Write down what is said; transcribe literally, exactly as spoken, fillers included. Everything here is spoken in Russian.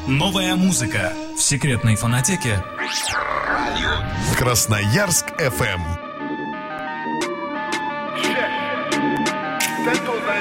Новая музыка в секретной фонотеке Красноярск эф эм.